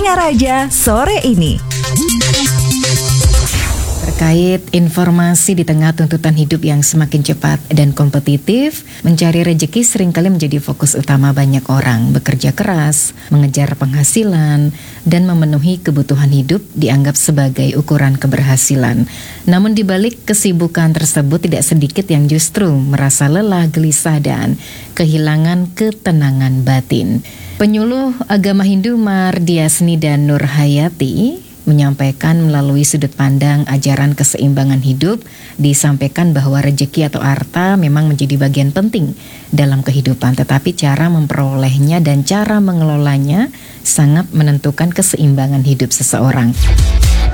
Singaraja sore ini. Terkait informasi di tengah tuntutan hidup yang semakin cepat dan kompetitif, mencari rejeki seringkali menjadi fokus utama banyak orang. Bekerja keras, mengejar penghasilan, dan memenuhi kebutuhan hidup dianggap sebagai ukuran keberhasilan. Namun di balik kesibukan tersebut tidak sedikit yang justru merasa lelah, gelisah, dan kehilangan ketenangan batin. Penyuluh agama Hindu Mardiasni dan Nur Hayati menyampaikan melalui sudut pandang ajaran keseimbangan hidup, disampaikan bahwa rezeki atau harta memang menjadi bagian penting dalam kehidupan, tetapi cara memperolehnya dan cara mengelolanya sangat menentukan keseimbangan hidup seseorang.